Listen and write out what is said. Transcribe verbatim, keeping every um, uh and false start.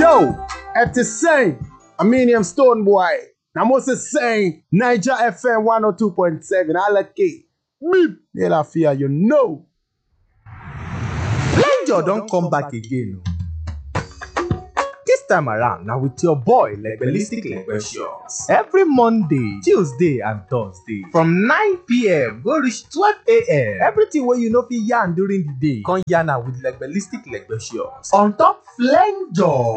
Yo, at the same, I mean, I'm Stone Boy. I'm also saying Niger F M one oh two point seven. I like it. Beep. Yeah, I fear you know. Flenjo don't come back again. This time around, now with your boy, Legbelistic Legbetious. Every Monday, Tuesday, and Thursday, from nine p.m. go reach twelve a.m. Everything where you know fi yarn during the day, come yarn am with Legbelistic Legbetious on top Flenjo.